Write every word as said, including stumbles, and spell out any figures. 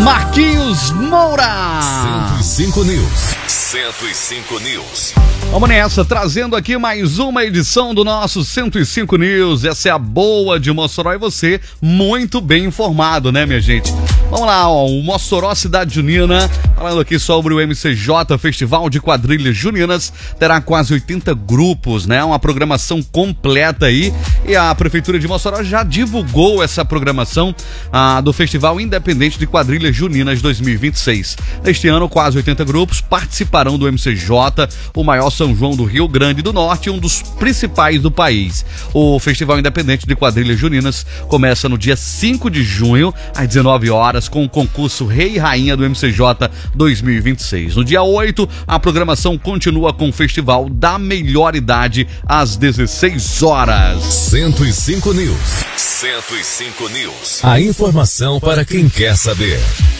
Marquinhos Moura. cento e cinco News. cento e cinco News. Vamos nessa, trazendo aqui mais uma edição do nosso cento e cinco News. Essa é a boa de Mossoró e você muito bem informado, né, minha gente? Vamos lá, ó, o Mossoró Cidade Junina, falando aqui sobre o M C J, Festival de Quadrilhas Juninas, terá quase oitenta grupos, né? Uma programação completa aí, e a Prefeitura de Mossoró já divulgou essa programação ah, do Festival Independente de Quadrilhas Juninas dois mil e vinte e seis. Neste ano, quase oitenta grupos participarão do M C J, o maior São João do Rio Grande do Norte e um dos principais do país. O Festival Independente de Quadrilhas Juninas começa no dia cinco de junho, às dezenove horas, com o concurso Rei e Rainha do M C J dois mil e vinte e seis. No dia oito, a programação continua com o Festival da Melhor Idade, às dezesseis horas. cento e cinco News. cento e cinco News. A informação para quem quer saber.